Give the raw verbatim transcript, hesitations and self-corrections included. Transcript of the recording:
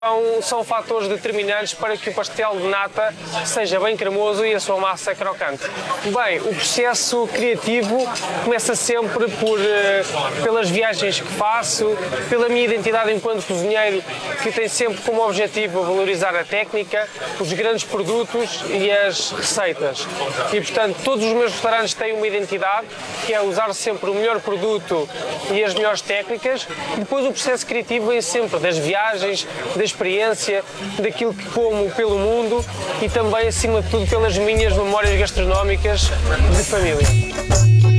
São, são fatores determinantes para que o pastel de nata seja bem cremoso e a sua massa crocante. Bem, o processo criativo começa sempre por, pelas viagens que faço, pela minha identidade enquanto cozinheiro, que tem sempre como objetivo valorizar a técnica, os grandes produtos e as receitas. E, portanto, todos os meus restaurantes têm uma identidade, que é usar sempre o melhor produto e as melhores técnicas. E depois o processo criativo vem sempre das viagens, das experiência, daquilo que como pelo mundo e também, acima de tudo, pelas minhas memórias gastronómicas de família.